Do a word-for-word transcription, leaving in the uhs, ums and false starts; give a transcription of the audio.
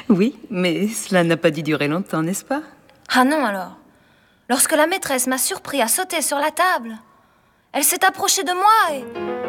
Oui, mais cela n'a pas dû durer longtemps, n'est-ce pas? Ah non alors. Lorsque la maîtresse m'a surpris à sauter sur la table, elle s'est approchée de moi et...